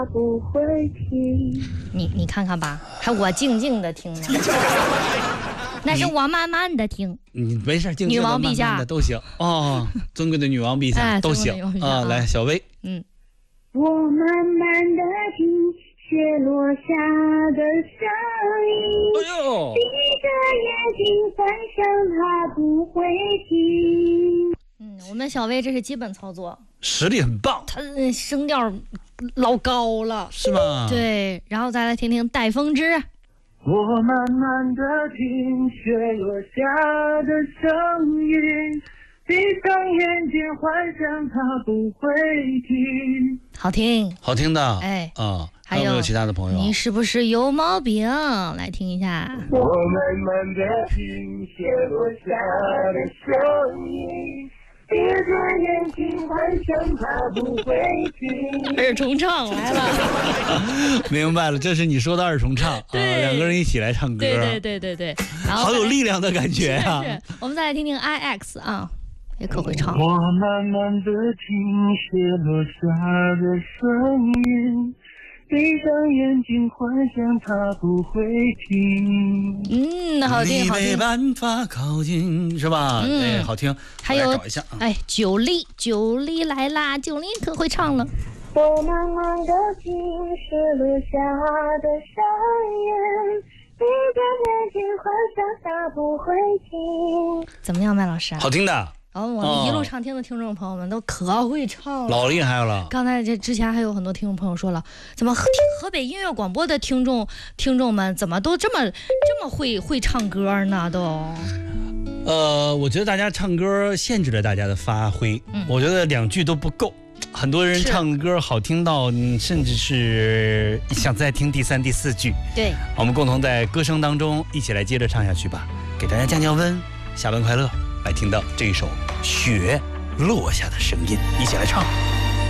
不会停。 你看看吧，还我静静的听呢，那是我慢慢的听。 你没事，静静的女王陛下慢慢的都行哦，尊贵的女王陛下、 哎都行啊。来，小薇， 我慢慢的听雪落下的声音， 哎呦， 闭着眼睛幻想它不会停。 我们小薇这是基本操作， 实力很棒， 她声调老高了， 是吗？ 对，然后再来听听戴风之。 我慢慢的听雪落下的声音，闭上眼睛幻想它不会停。 好听， 好听的， 哎啊， 还有没有其他的朋友？ 你是不是有毛病？来听一下。 我慢慢的听雪落下的声音，闭着眼睛幻想它不会停。 二重唱来了， 明白了，这是你说的二重唱啊，两个人一起来唱歌， 对，然后好有力量的感觉啊！ 是，我们再来听听 IX 啊，也可会唱。 我慢慢的听雪落下的声音，闭上眼睛幻想它不会停。 好听好你没听。 办法靠近，是吧？哎，好听。 还有我来找一下啊， 哎，九莉来啦，九莉可会唱了。 我慢慢的听雪落下的声音，闭着眼睛幻想它不会停。 怎么样，麦老师？ 好听的， 我们一路畅听的听众朋友们都可会唱了， 老厉害了。 刚才之前还有很多听众朋友说了，怎么河北音乐广播的听众们怎么都这么会唱歌呢？都。 我觉得大家唱歌限制了大家的发挥，我觉得2句都不够。很多人唱歌好听到，甚至是想再听第3、第4句。 对， 我们共同在歌声当中一起来接着唱下去吧，给大家降降温，下班快乐。来听到这一首《雪落下的声音》，一起来唱。